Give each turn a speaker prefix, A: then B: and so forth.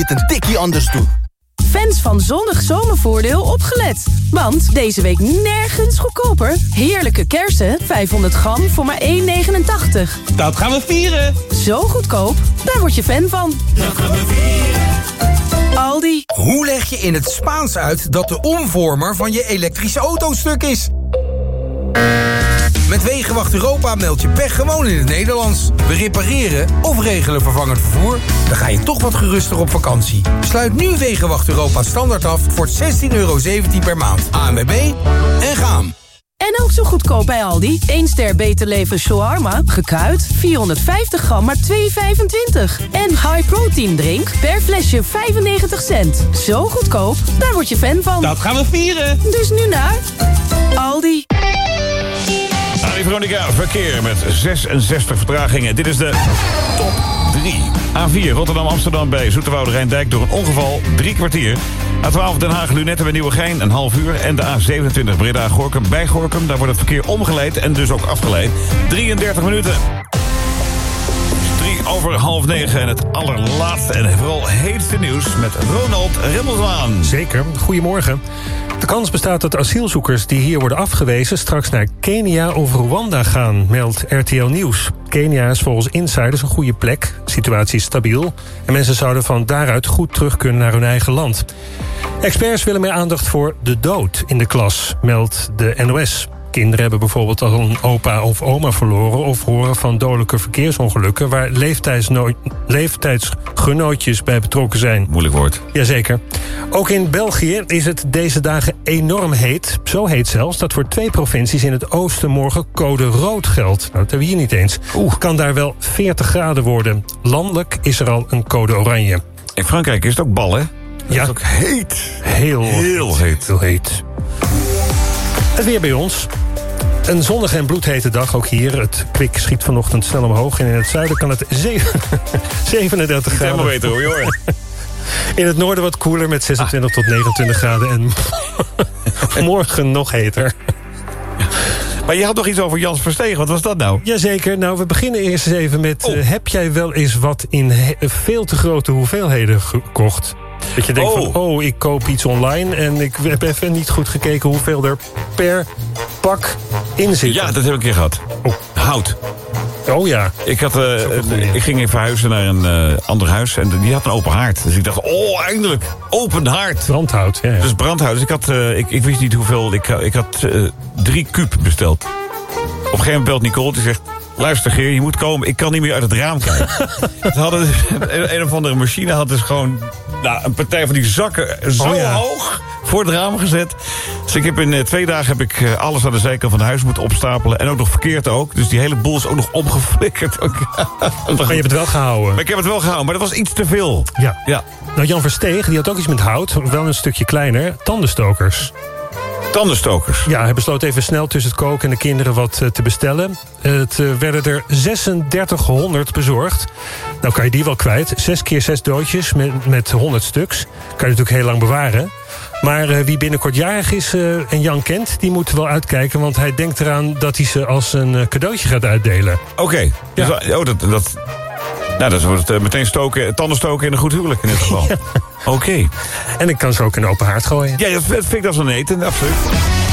A: het een tikkie anders doen.
B: Fans van Zonnig Zomervoordeel opgelet. Want deze week nergens goedkoper. Heerlijke kersen, 500 gram voor maar €1,89.
C: Dat gaan we vieren.
B: Zo goedkoop, daar word je fan van.
C: Dat gaan we vieren.
B: Aldi.
D: Hoe leg je in het Spaans uit dat de omvormer van je elektrische auto stuk is? Met Wegenwacht Europa meld je pech gewoon in het Nederlands. We repareren of regelen vervangend vervoer. Dan ga je toch wat geruster op vakantie. Sluit nu Wegenwacht Europa standaard af voor €16,17 per maand. ANWB en gaan.
B: En ook zo goedkoop bij Aldi. 1 ster Beter Leven shawarma, gekuit, 450 gram, maar €2,25. En High Protein drink per flesje 95 cent. Zo goedkoop, daar word je fan van.
C: Dat gaan we vieren.
B: Dus nu naar Aldi.
E: Veronica, verkeer met 66 vertragingen. Dit is de top 3. A4 Rotterdam-Amsterdam bij Zoeterwoude-Rijndijk door een ongeval 3 kwartier. A12 Den Haag-Lunetten bij Nieuwegein een half uur. En de A27 Breda-Gorinchem bij Gorinchem. Daar wordt het verkeer omgeleid en dus ook afgeleid. 33 minuten. 8:03 en het allerlaatste en vooral heetste nieuws met Ronald Remmelswaan.
F: Zeker, goedemorgen. De kans bestaat dat asielzoekers die hier worden afgewezen straks naar Kenia of Rwanda gaan, meldt RTL Nieuws. Kenia is volgens insiders een goede plek, situatie is stabiel en mensen zouden van daaruit goed terug kunnen naar hun eigen land. Experts willen meer aandacht voor de dood in de klas, meldt de NOS. Kinderen hebben bijvoorbeeld al een opa of oma verloren of horen van dodelijke verkeersongelukken waar leeftijdsgenootjes bij betrokken zijn.
E: Moeilijk woord.
F: Jazeker. Ook in België is het deze dagen enorm heet. Zo heet zelfs dat voor 2 provincies in het oosten morgen code rood geldt. Nou, dat hebben we hier niet eens. Kan daar wel 40 graden worden. Landelijk is er al een code oranje.
E: In Frankrijk is het ook bal, hè? Dat is ook heet. Heel heet.
F: Heel heet. Het weer bij ons. Een zonnige en bloedhete dag, ook hier. Het kwik schiet vanochtend snel omhoog. En in het zuiden kan het 37 graden.
E: Helemaal beter hoor.
F: In het noorden wat koeler met 26 tot 29 graden. En morgen nog heter.
E: Maar je had nog iets over Jans Verstegen. Wat was dat nou?
F: Jazeker. Nou, we beginnen eerst eens even met... heb jij wel eens wat in veel te grote hoeveelheden gekocht? Dat je denkt van, ik koop iets online en ik heb even niet goed gekeken hoeveel er per pak in zit.
E: Ja, dat heb ik een keer gehad. Hout.
F: Oh ja.
E: Ik ging even verhuizen naar een ander huis en die had een open haard. Dus ik dacht, eindelijk, open haard.
F: Brandhout, ja.
E: Dus brandhout. Dus ik wist niet hoeveel, ik had 3 kuub besteld. Op een gegeven moment belt Nicole, die zegt... Luister Geer, je moet komen, ik kan niet meer uit het raam kijken. Ze hadden een of andere machine had dus gewoon een partij van die zakken zo hoog voor het raam gezet. Dus ik heb in 2 dagen alles aan de zijkant van het huis moeten opstapelen. En ook nog verkeerd ook. Dus die hele boel is ook nog omgeflikkerd.
F: Maar je hebt het wel gehouden.
E: Maar ik heb het wel gehouden, maar dat was iets te veel.
F: Ja. Nou, Jan Versteeg, die had ook iets met hout. Wel een stukje kleiner. Tandenstokers.
E: Tandenstokers?
F: Ja, hij besloot even snel tussen het koken en de kinderen wat te bestellen. Het werden er 3600 bezorgd. Nou kan je die wel kwijt. 6 keer 6 doosjes met 100 stuks. Kan je natuurlijk heel lang bewaren. Maar wie binnenkort jarig is en Jan kent, die moet wel uitkijken. Want hij denkt eraan dat hij ze als een cadeautje gaat uitdelen.
E: Oké.
F: Ja.
E: Dus, dat wordt meteen tanden stoken in een goed huwelijk in dit geval.
F: Ja.
E: Oké.
F: En ik kan ze ook in open haard gooien.
E: Ja, dat vind ik dat zo eten, absoluut.